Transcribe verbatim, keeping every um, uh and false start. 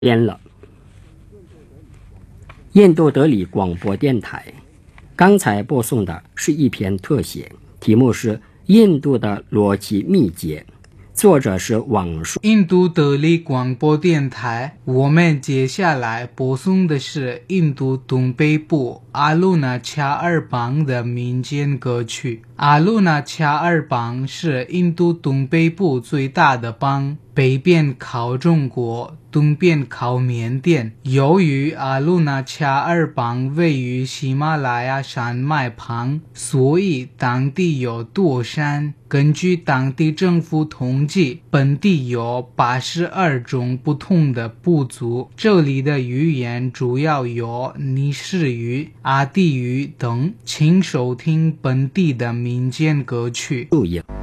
编了。印度德里广播电台，刚才播送的是一篇特写，题目是《印度的逻辑秘诀》，作者是网述。 印度德里广播电台，我们接下来播送的是印度东北部阿鲁纳恰尔邦的民间歌曲。阿鲁纳恰尔邦是印度东北部最大的邦，北边靠中国，东边靠缅甸。由于阿鲁纳恰尔邦位于喜马拉雅山脉旁，所以当地有多山。根据当地政府统计，本地有八十二种不同的部族，这里的语言主要有尼士语、阿地语等。请收听本地的民间歌曲。 录影。